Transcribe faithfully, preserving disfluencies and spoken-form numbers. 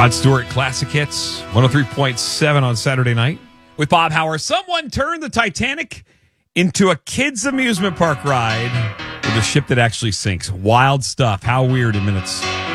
Rod Stewart Classic Hits, one oh three point seven on Saturday night. With Bob Hauer, someone turned the Titanic into a kids' amusement park ride with a ship that actually sinks. Wild stuff. How weird in minutes.